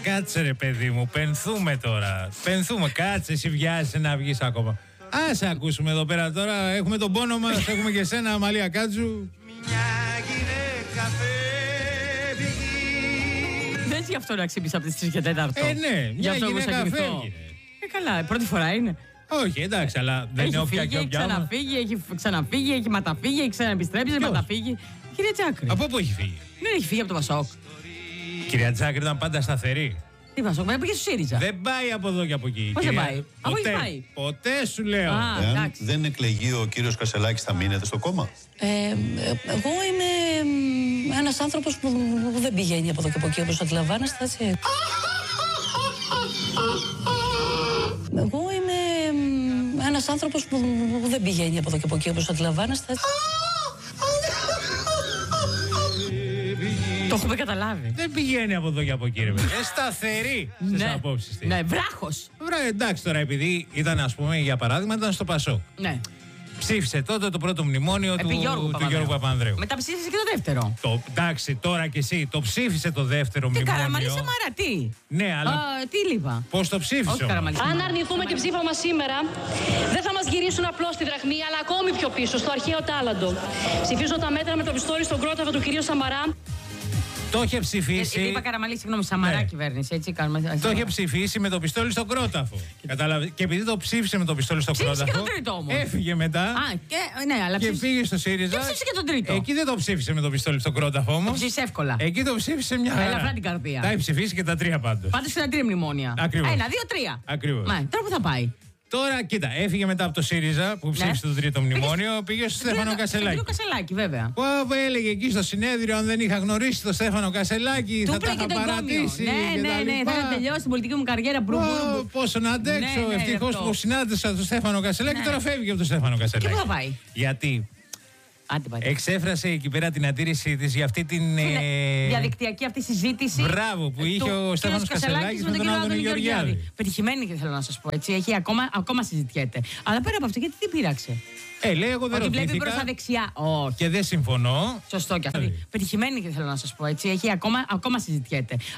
κάτσε ρε παιδί μου, πενθούμε τώρα. Πενθούμε, κάτσε, εσύ βιάζεσαι να βγεις ακόμα. Ας ακούσουμε εδώ πέρα τώρα, έχουμε τον πόνο μας, έχουμε και εσένα Αμαλία Κάτζου. Δεν γι' αυτό να ξύπνεις από τις 3 και 4. Ναι, μια γυναίκα φεύγει. Καλά, πρώτη φορά είναι. Όχι, εντάξει, αλλά δεν είναι όποια και όποια. Έχει ξαναφύγει, έχει ματαφύγει, έχει ξαναεπιστρέψει, έχει ματαφύγει. Κυρία Τζάκρη. Από πού έχει φύγει? Δεν έχει φύγει από το Πασόκ. Κυρία Τζάκρη ήταν πάντα σταθερή. Τι Πασόκ, πήγε στο ΣΥΡΙΖΑ. Δεν πάει από εδώ και από εκεί. Πώς δεν πάει? Από εκεί πάει. Ποτέ σου λέω. Εάν δεν εκλεγεί ο κύριος Κασελάκης, θα μείνετε στο κόμμα? Εγώ είμαι ένας άνθρωπος που δεν πηγαίνει από εδώ και από εκεί, όπως αντιλαμβάνεστε, έτσι. Εγώ είμαι ένας άνθρωπος που δεν πηγαίνει από εδώ και από εκεί, όπως αντιλαμβάνεστε, έτσι. Το έχουμε καταλάβει. Δεν πηγαίνει από εδώ και από εκεί, ρε παιδί. Σταθερή στις απόψεις της. Ναι, βράχος. Εντάξει τώρα, επειδή ήταν, ας πούμε, για παράδειγμα, ήταν στο Πασόκ. Ναι. Ψήφισε τότε το πρώτο μνημόνιο του Γιώργου Παπανδρέου. Μετά ψήφισε και το δεύτερο. Εντάξει, τώρα κι εσύ το ψήφισε το δεύτερο μνημόνιο. Καραμανλή Σαμαρά, τι. Ναι, αλλά. Τι λείπα. Πώς το ψήφισε? Αν αρνηθούμε την ψήφο μας σήμερα, δεν θα μας γυρίσουν απλώς στη δραχμή, αλλά ακόμη πιο πίσω, στο αρχαίο τάλαντο. Ψηφίζω τα μέτρα με το πιστόλι στον κρόταφο του κυρίου Σαμαρά. Το είχε ψηφίσει. Είπα Καραμανλή, συγγνώμη, Σαμαρά κυβέρνηση. Έτσι κάνουμε. Το είχε ψηφίσει με το πιστόλι στον κρόταφο. Κατάλαβε. Και επειδή το ψήφισε με το πιστόλι στον κρόταφο. Ψήφισε και τον τρίτο όμως. Έφυγε μετά. Και πήγε στο ΣΥΡΙΖΑ. Και ψήφισε και τον τρίτο. Εκεί δεν το ψήφισε με το πιστόλι στον κρόταφο όμως. Το ψήφισε εύκολα. Εκεί το ψήφισε μια χαρά. Ελαφρά την καρδία. Τα έχει ψηφίσει και τα τρία πάντως. Πάντως ήταν 3 μνημόνια. Ακριβώς. 1, 2, 3. Ακριβώς. Τώρα που θα πάει? Τώρα, κοίτα, έφυγε μετά από το ΣΥΡΙΖΑ που ψήφισε το τρίτο μνημόνιο, πήγε στο Στέφανο Κασελάκη. Στον Κασελάκη, βέβαια. Που έλεγε εκεί στο συνέδριο, αν δεν είχα γνωρίσει τον Στέφανο Κασελάκη, θα τα είχα παρατήσει. Ναι, θα είχα τελειώσει την πολιτική μου καριέρα. Πόσο να αντέξω, ευτυχώς που συνάντησα τον Στέφανο Κασελάκη, τώρα φεύγει από τον Στέφανο Κασελάκη. Και πού θα πάει? Γιατί? Εξέφρασε εκεί πέρα την αντίρρησή της για αυτή την διαδικτυακή αυτή συζήτηση. Μπράβο, που είχε ο Στέφανος Κασελάκης με τον Άδωνη Γεωργιάδη. Πετυχημένη και θέλω να σας πω έτσι. Έχει ακόμα συζητιέται. Αλλά πέρα από αυτό, γιατί τι πείραξε? Λέει, εγώ δεν ρωτήθηκα. Ότι βλέπει προς τα δεξιά. Όχι. Και δεν συμφωνώ. Σωστό κι αυτό. Πετυχημένη και θέλω να σας πω έτσι. Έχει ακόμα συζητιέται.